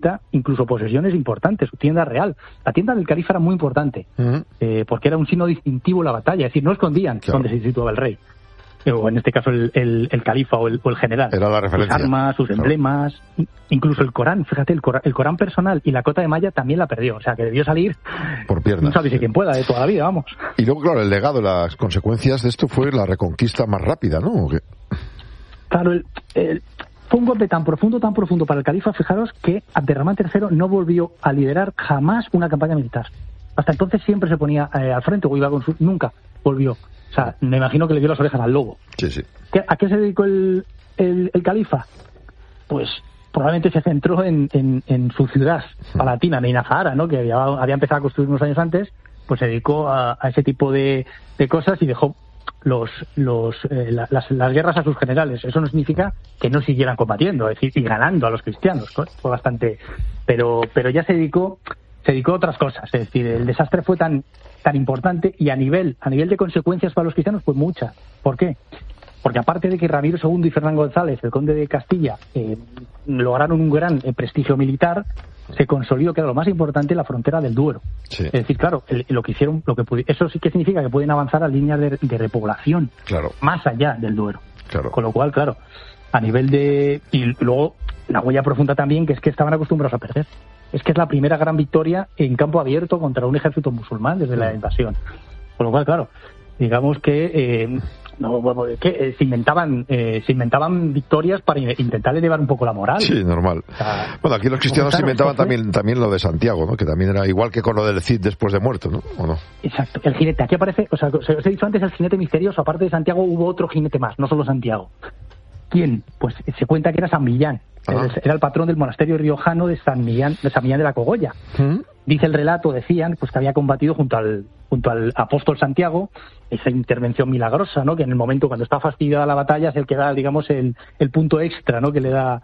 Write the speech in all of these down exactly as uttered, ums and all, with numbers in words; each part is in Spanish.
incluso posesiones importantes, su tienda real. La tienda del califa era muy importante, uh-huh. eh, porque era un signo distintivo en la batalla, es decir, no escondían claro. dónde se situaba el rey, o en este caso el, el, el califa o el, o el general. Era la referencia. Sus armas, sus claro. emblemas, incluso el Corán, fíjate, el Corán, el Corán personal y la cota de malla también la perdió, o sea, que debió salir por piernas. No sabéis quién pueda, de toda la vida, vamos. Y luego, claro, el legado, las consecuencias de esto fue la reconquista más rápida, ¿no? Claro, el... el fue un golpe tan profundo, tan profundo para el califa, fijaros, que Abderramán tercero no volvió a liderar jamás una campaña militar. Hasta entonces siempre se ponía eh, al frente o iba con su... Nunca volvió. O sea, me imagino que le dio las orejas al lobo. Sí, sí. ¿A qué se dedicó el, el, el califa? Pues probablemente se centró en, en, en su ciudad palatina, Medina Zahara, ¿no? Que había, había empezado a construir unos años antes, pues se dedicó a, a ese tipo de, de cosas y dejó los los eh, la, las, las guerras a sus generales. Eso no significa que no siguieran combatiendo, es decir, y ganando a los cristianos, fue bastante, pero pero ya se dedicó se dedicó a otras cosas, es decir, el desastre fue tan tan importante y a nivel a nivel de consecuencias para los cristianos fue mucha. ¿Por qué? Porque aparte de que Ramiro segundo y Fernán González, el conde de Castilla, eh, lograron un gran eh, prestigio militar, se consolidó, que era lo más importante, la frontera del Duero. Sí. Es decir, claro, el, lo que hicieron, lo que pudi- eso sí que significa que pueden avanzar a líneas de, de repoblación, claro. más allá del Duero. Claro. Con lo cual, claro, a nivel de... Y luego, la huella profunda también, que es que estaban acostumbrados a perder. Es que es la primera gran victoria en campo abierto contra un ejército musulmán desde la invasión. Con lo cual, claro, digamos que... Eh, No, que eh, se inventaban eh, se inventaban victorias para intentar elevar un poco la moral. Sí, normal. O sea, bueno, aquí los cristianos se inventaban también también lo de Santiago, ¿no? Que también era igual que con lo del Cid después de muerto, ¿no? ¿O no? Exacto. El jinete, aquí aparece, o sea, os he dicho antes el jinete misterioso, aparte de Santiago hubo otro jinete más, no solo Santiago. ¿Quién? Pues se cuenta que era San Millán. Era, era el patrón del monasterio riojano de San Millán de San Millán de la Cogolla. ¿Mm? Dice el relato, decían, pues que había combatido junto al junto al apóstol Santiago, esa intervención milagrosa, ¿no? Que en el momento cuando está fastidiada la batalla es el que da, digamos, el, el punto extra, ¿no? Que le da...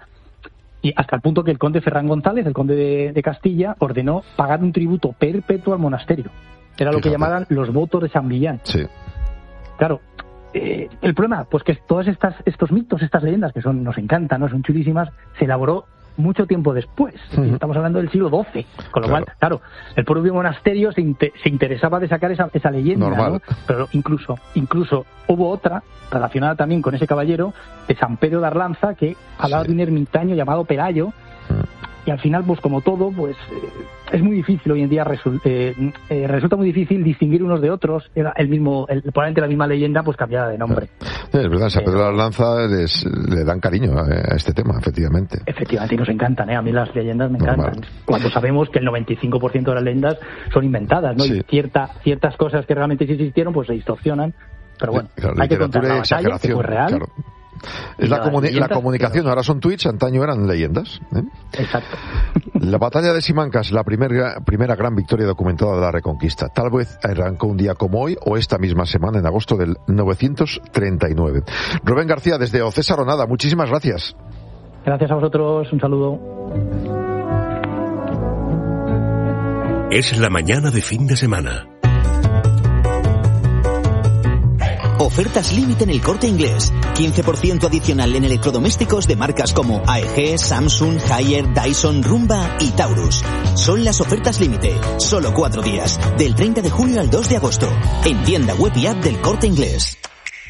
Y hasta el punto que el conde Ferrán González, el conde de, de Castilla, ordenó pagar un tributo perpetuo al monasterio. Era lo que llamaban los votos de San Millán. Sí. Claro. Eh, el problema, pues que todos estas, estos mitos, estas leyendas que son nos encantan, ¿no? Son chulísimas, se elaboró mucho tiempo después. Uh-huh. Estamos hablando del siglo doce, con lo claro. cual, claro, el propio monasterio se, inte- se interesaba de sacar esa, esa leyenda, ¿no? Pero incluso, incluso hubo otra relacionada también con ese caballero de San Pedro de Arlanza que hablaba sí. de un ermitaño llamado Pelayo. Uh-huh. Y al final, pues como todo, pues eh, es muy difícil hoy en día, resu- eh, eh, resulta muy difícil distinguir unos de otros. Era el mismo, el, probablemente la misma leyenda, pues cambiada de nombre. Sí, es verdad, San Pedro de la Lanza les, le dan cariño a, a este tema, efectivamente. Efectivamente, y nos encantan, ¿eh? A mí las leyendas me encantan. Normal. Cuando sabemos que el noventa y cinco por ciento de las leyendas son inventadas, ¿no? Sí. Y cierta, ciertas cosas que realmente sí existieron, pues se distorsionan. Pero bueno, sí, claro, hay que contar la batalla, que fue real. Claro. Es la, comuni- la comunicación, pero... ahora son tweets, antaño eran leyendas. ¿eh? Exacto. La batalla de Simancas, la primer, primera gran victoria documentada de la Reconquista. Tal vez arrancó un día como hoy o esta misma semana, en agosto del novecientos treinta y nueve. Rubén García, desde Ocesa Ronada, muchísimas gracias. Gracias a vosotros, un saludo. Es la mañana de fin de semana. Ofertas límite en El Corte Inglés. quince por ciento adicional en electrodomésticos de marcas como A E G, Samsung, Haier, Dyson, Rumba y Taurus. Son las ofertas límite. Solo cuatro días. Del treinta de julio al dos de agosto. En tienda web y app del Corte Inglés.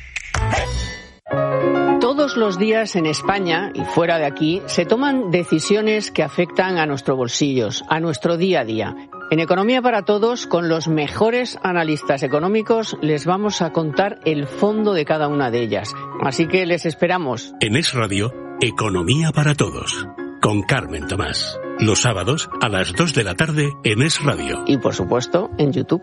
Todos los días en España y fuera de aquí se toman decisiones que afectan a nuestros bolsillos, a nuestro día a día. En Economía para Todos, con los mejores analistas económicos, les vamos a contar el fondo de cada una de ellas. Así que les esperamos. En Es Radio, Economía para Todos, con Carmen Tomás. Los sábados a las dos de la tarde en Es Radio. Y por supuesto, en YouTube.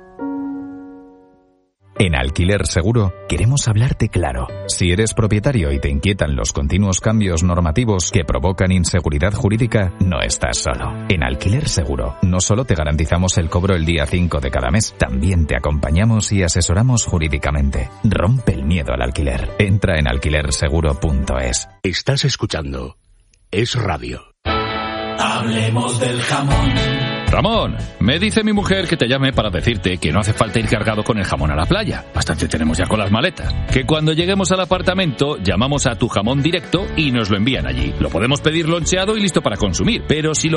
En Alquiler Seguro queremos hablarte claro. Si eres propietario y te inquietan los continuos cambios normativos que provocan inseguridad jurídica, no estás solo. En Alquiler Seguro no solo te garantizamos el cobro el día cinco de cada mes, también te acompañamos y asesoramos jurídicamente. Rompe el miedo al alquiler. Entra en alquiler seguro punto es. Estás escuchando Es Radio. Hablemos del jamón. Ramón, me dice mi mujer que te llame para decirte que no hace falta ir cargado con el jamón a la playa. Bastante tenemos ya con las maletas. Que cuando lleguemos al apartamento llamamos a Tu Jamón Directo y nos lo envían allí. Lo podemos pedir loncheado y listo para consumir, pero si lo